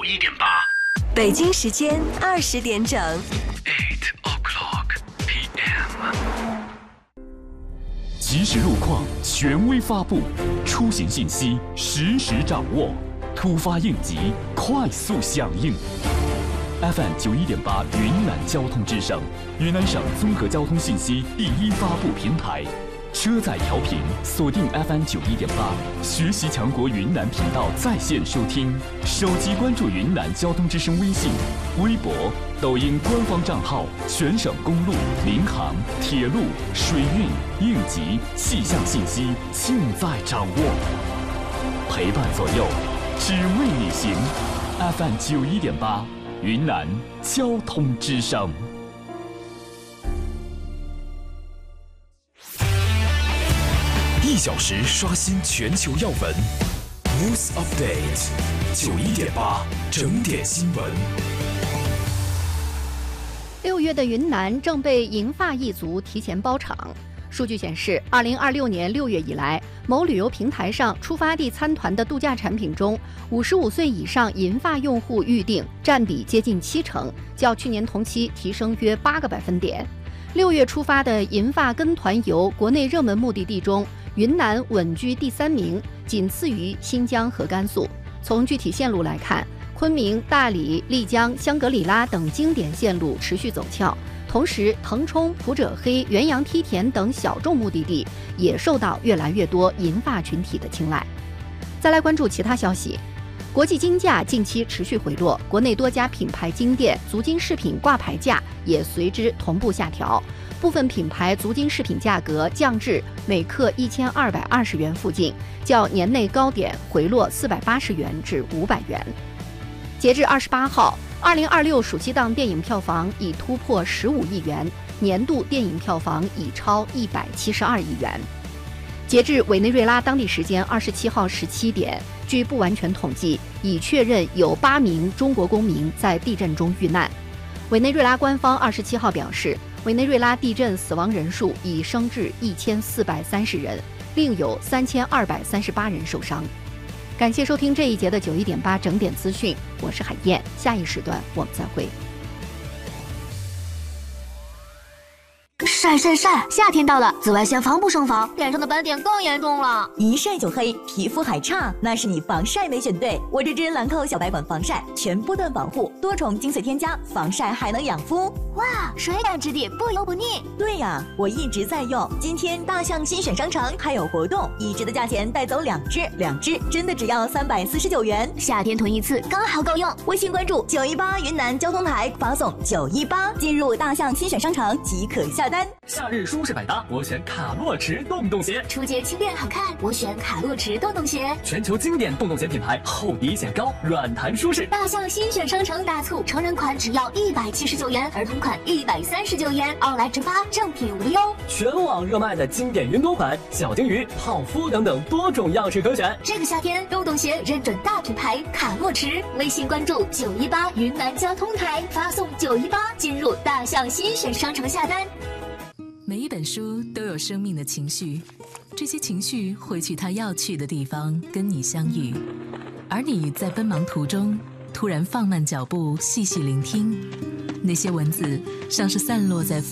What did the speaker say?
北京时间20点整。 8 o'clock p.m. 即时路况权威发布，出行信息实时掌握，突发应急快速响应。FM 91.8云南交通之声，云南省综合交通信息第一发布平台。车载调频锁定 FM 91.8，学习强国云南频道在线收听，手机关注云南交通之声微信、微博、抖音官方账号，全省公路、民航、铁路、水运、应急、气象信息尽在掌握，陪伴左右，只为你行。FM 91.8，云南交通之声。1小时刷新全球要闻 ，News Update 91.8整点新闻。 6月的云南正被银发一族提前包场。数据显示，2026年6月以来，某旅游平台上出发地参团的度假产品中，55岁以上银发用户预订占比接近70%，较去年同期提升约8个百分点。6月出发的银发跟团游国内热门目的地中，云南稳居第3名，仅次于新疆和甘肃。从具体线路来看，昆明、大理、丽江、香格里拉等经典线路持续走俏，同时腾冲、普者黑、元阳梯田等小众目的地也受到越来越多银发群体的青睐。再来关注其他消息，国际金价近期持续回落，国内多家品牌金店足金饰品挂牌价也随之同步下调，部分品牌足金饰品价格降至每克1220元附近，较年内高点回落480元至500元。截至28号，2026暑期档电影票房已突破15亿元，年度电影票房已超172亿元。截至委内瑞拉当地时间27号17点，据不完全统计，已确认有8名中国公民在地震中遇难。委内瑞拉官方27号表示，委内瑞拉地震死亡人数已升至1430人，另有3238人受伤。感谢收听这一节的91.8整点资讯，我是海燕，下一时段我们再会。 晒晒晒！夏天到了，紫外线防不胜防，脸上的斑点更严重了。 一晒就黑，皮肤还差，那是你防晒没选对。我这支兰蔻小白管防晒，全波段保护，多重精粹添加，防晒还能养肤。 哇，水感质地，不油不腻。 对呀，我一直在用。今天大象新选商城还有活动，1支的价钱带走2支，2支真的只要349元。 夏天囤一次刚好够用。 微信关注918云南交通台，发送918进入大象新选商城即可下单。 夏日舒适百搭，我选卡洛驰洞洞鞋。 出街轻便好看，我选卡洛驰洞洞鞋。 全球经典洞洞鞋品牌，厚底显高，软弹舒适。 大象新选商城大促，成人款只要179元，儿童款139元，奥莱直发，正品无忧。 全网热卖的经典云朵款、小金鱼、泡芙等等多种样式可选。 这个夏天，洞洞鞋认准大品牌卡洛驰。微信关注918云南交通台，发送918进入大象新选商城下单。 每一本书都有生命的情绪，这些情绪会去它要去的地方跟你相遇，而你在奔忙途中突然放慢脚步，细细聆听，那些文字像是散落在